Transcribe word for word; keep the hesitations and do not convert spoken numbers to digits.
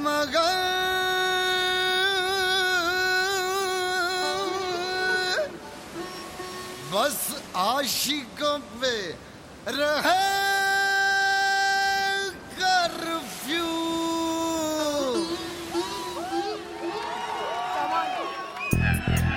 मगर बस आशिकों पे रहे curfew. Come on.